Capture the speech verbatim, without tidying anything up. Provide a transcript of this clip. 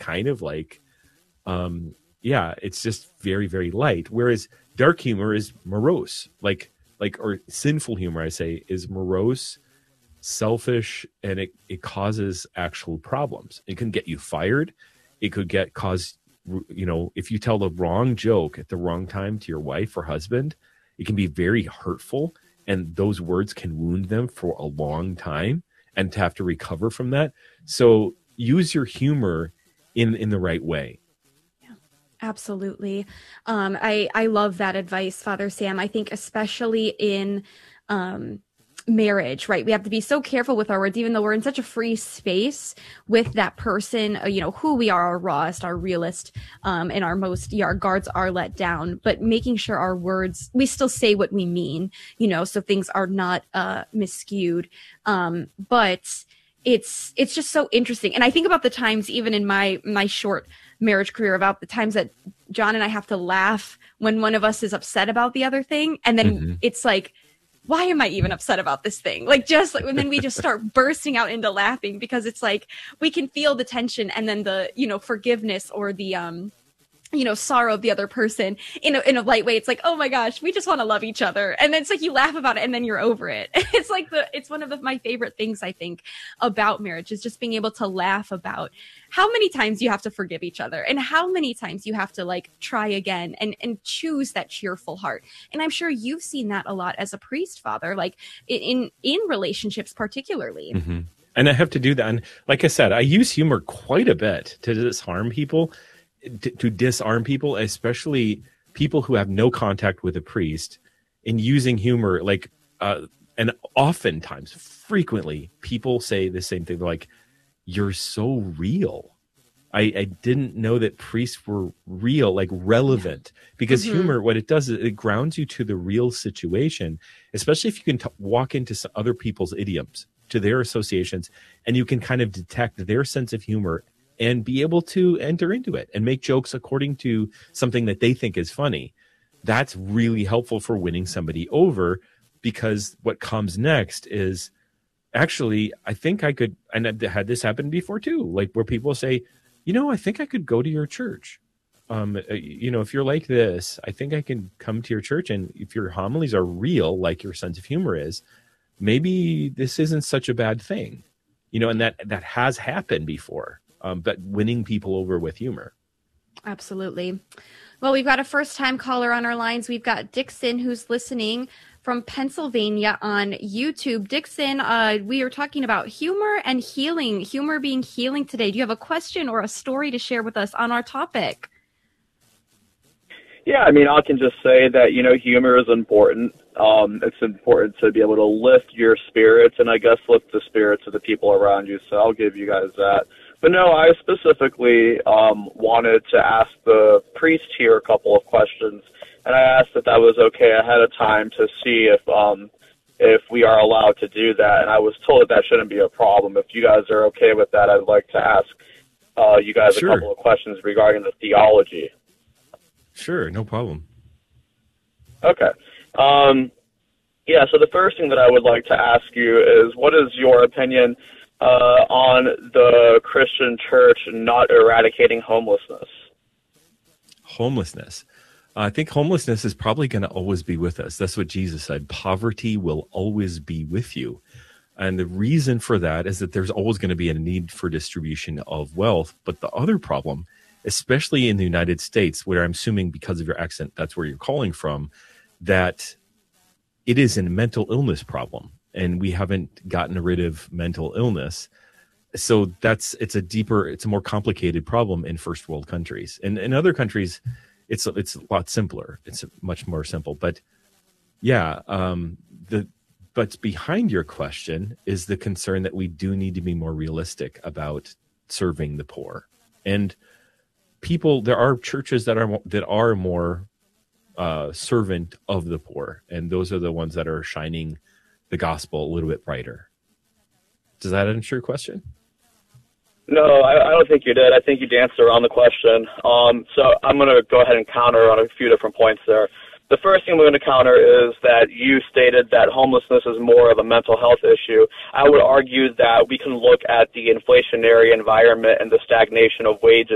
kind of like, um, yeah, it's just very, very light. Whereas dark humor is morose, like, like, or sinful humor, I say, is morose, selfish, and it, it causes actual problems. It can get you fired. It could get cause, you know, if you tell the wrong joke at the wrong time to your wife or husband, it can be very hurtful, and those words can wound them for a long time, and to have to recover from that. So use your humor in, in the right way. Yeah, absolutely. Um, I, I love that advice, Father Sam. I think especially in, um, marriage, right? We have to be so careful with our words, even though we're in such a free space with that person, uh, you know, who we are, our rawest, our realest, um, and our most, yeah, our guards are let down, but making sure our words, we still say what we mean, you know, so things are not, uh, miscued. Um, but it's, it's just so interesting. And I think about the times, even in my, my short marriage career, about the times that John and I have to laugh when one of us is upset about the other thing. And then mm-hmm. it's like, why am I even upset about this thing? Like, just like, and then we just start bursting out into laughing, because it's like, we can feel the tension and then the, you know, forgiveness or the, um, you know, sorrow of the other person in a, in a light way. It's like, oh my gosh, we just want to love each other. And then it's like, you laugh about it and then you're over it. It's like the, it's one of the, my favorite things, I think, about marriage, is just being able to laugh about how many times you have to forgive each other and how many times you have to like try again and, and choose that cheerful heart. And I'm sure you've seen that a lot as a priest, Father, like in, in relationships, particularly. Mm-hmm. And I have to do that. And like I said, I use humor quite a bit to disarm people. To, to disarm people, especially people who have no contact with a priest, in using humor. Like, uh, and oftentimes, frequently, people say the same thing. They're like, "You're so real." I, I didn't know that priests were real, like relevant. Because mm-hmm. humor, what it does is it grounds you to the real situation, especially if you can t- walk into some other people's idioms, to their associations, and you can kind of detect their sense of humor and be able to enter into it and make jokes according to something that they think is funny. That's really helpful for winning somebody over, because what comes next is, actually, I think I could, and I've had this happen before too, like where people say, you know, I think I could go to your church. Um, you know, if you're like this, I think I can come to your church. And if your homilies are real, like your sense of humor is, maybe this isn't such a bad thing, you know, and that, that has happened before. Um, but winning people over with humor. Absolutely. Well, we've got a first-time caller on our lines. We've got Dixon, who's listening from Pennsylvania on YouTube. Dixon, uh, we are talking about humor and healing, humor being healing today. Do you have a question or a story to share with us on our topic? Yeah, I mean, I can just say that, you know, humor is important. Um, it's important to be able to lift your spirits, and I guess lift the spirits of the people around you. So I'll give you guys that. But no, I specifically um, wanted to ask the priest here a couple of questions, and I asked if that was okay ahead of time to see if um, if we are allowed to do that, and I was told that, that shouldn't be a problem. If you guys are okay with that, I'd like to ask uh, you guys sure. a couple of questions regarding the theology. Sure, no problem. Okay. Um, yeah, so the first thing that I would like to ask you is, what is your opinion Uh, on the Christian church not eradicating homelessness? Homelessness. Uh, I think homelessness is probably going to always be with us. That's what Jesus said. Poverty will always be with you. And the reason for that is that there's always going to be a need for distribution of wealth. But the other problem, especially in the United States, where I'm assuming because of your accent, that's where you're calling from, that it is a mental illness problem. And we haven't gotten rid of mental illness. So that's, it's a deeper, it's a more complicated problem in first world countries. And in other countries, it's, it's a lot simpler. It's much more simple. But yeah, um, the, but behind your question is the concern that we do need to be more realistic about serving the poor. And people, there are churches that are, that are more uh, servant of the poor. And those are the ones that are shining the gospel a little bit brighter. Does that answer your question? No, I, I don't think you did. I think you danced around the question. Um, so I'm going to go ahead and counter on a few different points there. The first thing we're going to counter is that you stated that homelessness is more of a mental health issue. I would argue that we can look at the inflationary environment and the stagnation of wages